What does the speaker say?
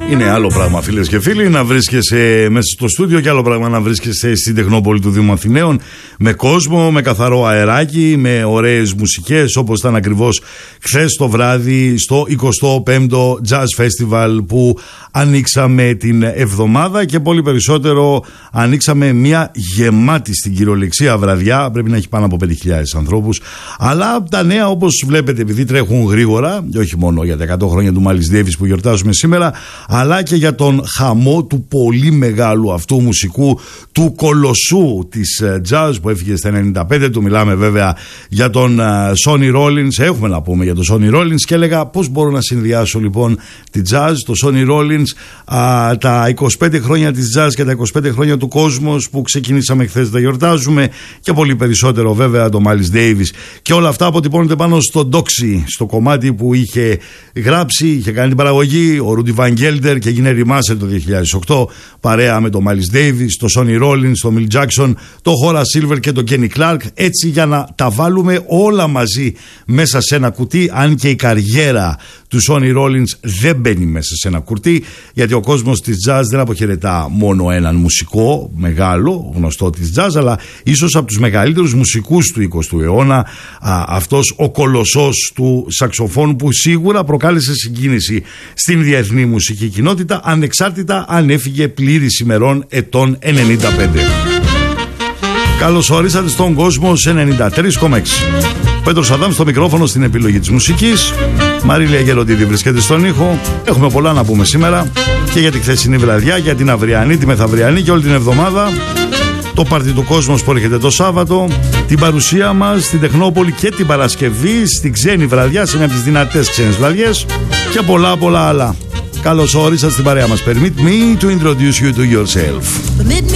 Είναι άλλο πράγμα, φίλες και φίλοι, να βρίσκεσαι μέσα στο στούντιο και άλλο πράγμα να βρίσκεσαι στην Τεχνόπολη του Δήμου Αθηναίων με κόσμο, με καθαρό αεράκι, με ωραίες μουσικές, όπως ήταν ακριβώς χθες το βράδυ στο 25ο Jazz Festival που ανοίξαμε την εβδομάδα και πολύ περισσότερο ανοίξαμε μια γεμάτη στην κυριολεξία βραδιά. Πρέπει να έχει πάνω από 5.000 ανθρώπους. Αλλά τα νέα, όπως βλέπετε, επειδή τρέχουν γρήγορα, και όχι μόνο για τα 100 χρόνια του Miles Davis που γιορτάζουμε σήμερα, αλλά και για τον χαμό του πολύ μεγάλου αυτού μουσικού, του κολοσσού της jazz που έφυγε στα 95 του. Μιλάμε βέβαια για τον Sonny Rollins. Έχουμε να πούμε για τον Sonny Rollins και έλεγα πώς μπορώ να συνδυάσω λοιπόν τη jazz, το Sonny Rollins, τα 25 χρόνια της jazz και τα 25 χρόνια του κόσμος που ξεκινήσαμε χθες να γιορτάζουμε, και πολύ περισσότερο βέβαια το Miles Davis, και όλα αυτά αποτυπώνονται πάνω στο Doxy, στο κομμάτι που είχε γράψει, είχε κάνει την παραγωγή ο Rudy Van Gelder και έγινε remaster το 2008 παρέα με το Miles Davis, το Sonny Rollins, το Milt Jackson, το Horace Silver και το Kenny Clark, έτσι για να τα βάλουμε όλα μαζί μέσα σε ένα κουτί, αν και η καριέρα του Sonny Rollins δεν μπαίνει μέσα σε ένα κουτί, γιατί ο κόσμος της jazz δεν αποχαιρετά μόνο έναν μουσικό μεγάλο γνωστό της jazz, αλλά ίσως από τους μεγαλύτερους μουσικούς του 20ου αιώνα, αυτός ο κολοσσός του σαξοφώνου που σίγουρα προκάλεσε συγκίνηση στην διεθνή μουσική κοινότητα, ανεξάρτητα αν έφυγε πλήρης ημερών ετών 95. Καλώς ορίσατε στον κόσμο σε 93,6. Πέτρος Αδάμ στο μικρόφωνο, στην επιλογή της μουσικής. Μαρίλια Γεροντίδη βρίσκεται στον ήχο. Έχουμε πολλά να πούμε σήμερα και για τη χθεσινή βραδιά, για την αυριανή, τη μεθαυριανή και όλη την εβδομάδα. Το πάρτι του κόσμος που έρχεται το Σάββατο, την παρουσία μας στην Τεχνόπολη και την Παρασκευή στην ξένη βραδιά, σε μια από τις δυνατές ξένες βραδιές, και πολλά άλλα. Καλώς όρισατε στην παρέα μας. Permit me to introduce you to yourself.